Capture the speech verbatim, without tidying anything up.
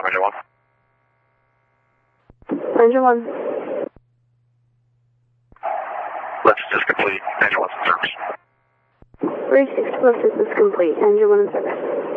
engine one. Engine one. Lift is complete. Engine one's in service. Bridge explosives is complete. Engine one in service.